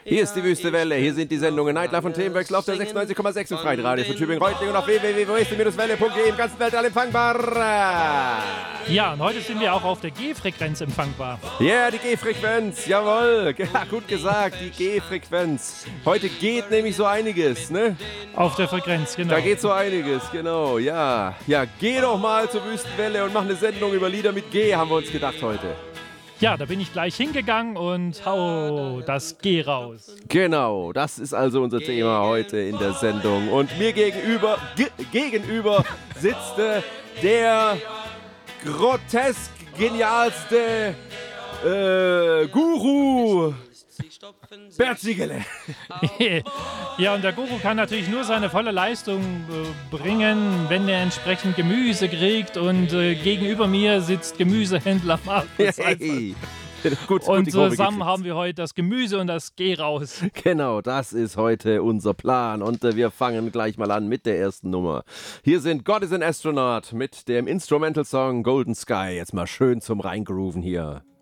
Hier ist die Wüste Welle, hier sind die Sendungen Nightlife und Themenwechsel auf der 96,6 im Freien Radio für Tübingen-Reutlingen und auf www.welle.de im ganzen Weltall empfangbar. Ja, und heute sind wir auch auf der G-Frequenz empfangbar. Ja, die G-Frequenz, jawohl. Ja, gut gesagt, die G-Frequenz. Heute geht nämlich so einiges, ne? Auf der Frequenz, genau. Da geht so einiges, genau, ja. Ja, geh doch mal zur Wüstenwelle und mach eine Sendung über Lieder mit G, haben wir uns gedacht heute. Ja, da bin ich gleich hingegangen und hau das G raus. Genau, das ist also unser Thema heute in der Sendung. Und mir gegenüber sitzt der grotesk genialste Guru Bert Siegele. Ja, und der Guru kann natürlich nur seine volle Leistung bringen, wenn er entsprechend Gemüse kriegt. Und gegenüber mir sitzt Gemüsehändler Markus. Hey. Gut, und zusammen haben wir heute das Gemüse und das G raus. Genau, das ist heute unser Plan. Und wir fangen gleich mal an mit der ersten Nummer. Hier sind God is an Astronaut mit dem Instrumental-Song Golden Sky. Jetzt mal schön zum Reingrooven hier.